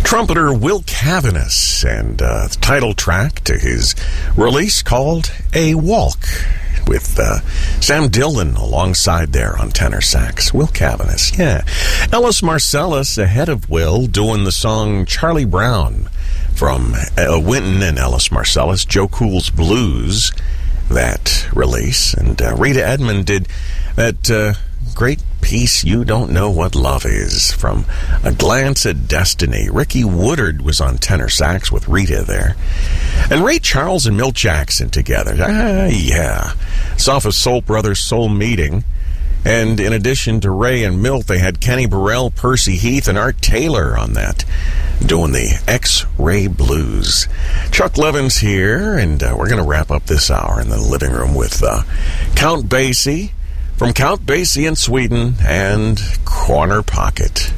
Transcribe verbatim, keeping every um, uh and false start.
Trumpeter Will Cavanis, and uh, the title track to his release called A Walk, with uh, Sam Dillon alongside there on tenor sax. Will Cavanis, yeah. Ellis Marsalis ahead of Will doing the song Charlie Brown from uh, Wynton and Ellis Marsalis, Joe Cool's Blues, that release. And uh, Rita Edmond did that uh, great piece, You Don't Know What Love Is, from A Glance at Destiny. Ricky Woodard was on tenor sax with Rita there. And Ray Charles and Milt Jackson together. Ah, yeah. It's off of Soul Brothers Soul Meeting. And in addition to Ray and Milt, they had Kenny Burrell, Percy Heath, and Art Taylor on that, doing the X-Ray Blues. Chuck Levin's here, and uh, we're going to wrap up this hour in the living room with uh, Count Basie, from Count Basie in Sweden, and Corner Pocket.